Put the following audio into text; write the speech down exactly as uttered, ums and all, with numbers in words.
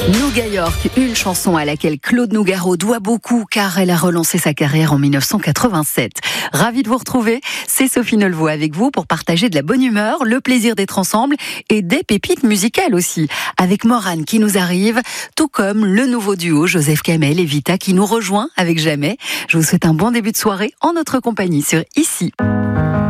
Nougat York, une chanson à laquelle Claude Nougaro doit beaucoup car elle a relancé sa carrière en mille neuf cent quatre-vingt-sept. Ravi de vous retrouver, c'est Sophie Neulevaux avec vous pour partager de la bonne humeur, le plaisir d'être ensemble et des pépites musicales aussi. Avec Morane qui nous arrive, tout comme le nouveau duo Joseph Kamel et Vita qui nous rejoint avec Jamais. Je vous souhaite un bon début de soirée en notre compagnie sur Ici.